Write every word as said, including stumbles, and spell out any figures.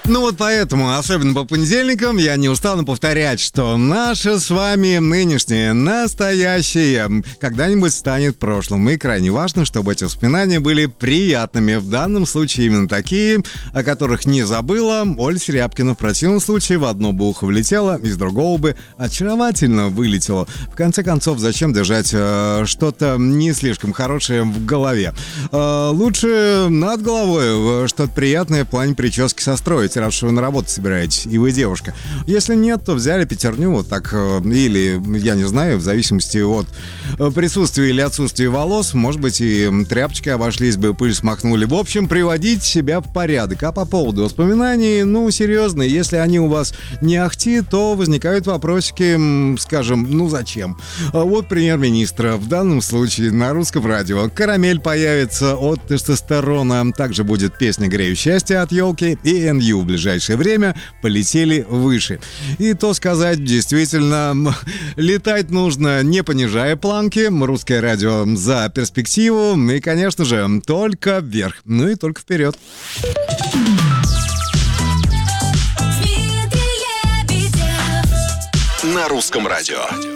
Ну вот поэтому, особенно по понедельникам, я не устану повторять, что наше с вами нынешнее, настоящее, когда-нибудь станет прошлым. И крайне важно, чтобы эти воспоминания были приятными. В данном случае именно такие, о которых не забыла Оля Серябкина. В противном случае в одно бы ухо влетело, из другого бы очаровательно вылетело. В конце концов, зачем держать э, что-то не слишком хорошее в голове? Э, лучше над головой что-то приятное в плане прически состроить, раз что вы на работу собираетесь, и вы девушка. Если нет, то взяли пятерню вот так, или, я не знаю, в зависимости от присутствия или отсутствия волос, может быть, и тряпочкой обошлись бы, пыль смахнули. В общем, приводить себя в порядок. А по поводу воспоминаний, ну, серьезно, если они у вас не ахти, то возникают вопросики, скажем, ну, зачем? Вот премьер-министра, в данном случае на русском радио. Карамель появится от тестостерона, также будет песня «Грею счастье» от елки, и эн ю в ближайшее время полетели выше. И то сказать, действительно, летать нужно, не понижая планки. Русское радио за перспективу. И, конечно же, только вверх. Ну и только вперед. На русском радио.